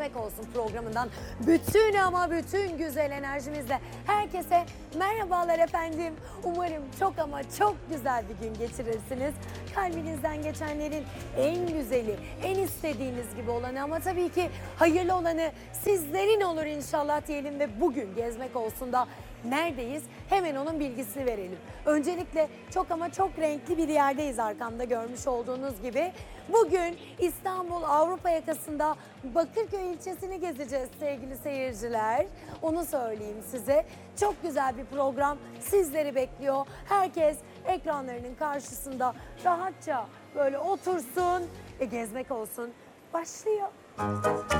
Gezmek Olsun programından bütün ama bütün güzel enerjimizle herkese merhabalar efendim. Umarım çok ama çok güzel bir gün geçirirsiniz. Kalbinizden geçenlerin en güzeli, en istediğiniz gibi olanı ama tabii ki hayırlı olanı sizlerin olur inşallah diyelim ve bugün Gezmek Olsun da neredeyiz? Hemen onun bilgisini verelim. Öncelikle çok ama çok renkli bir yerdeyiz arkamda görmüş olduğunuz gibi. Bugün İstanbul Avrupa yakasında Bakırköy ilçesini gezeceğiz sevgili seyirciler. Onu söyleyeyim size. Çok güzel bir program sizleri bekliyor. Herkes ekranlarının karşısında rahatça böyle otursun ve gezmek olsun. Başlıyor.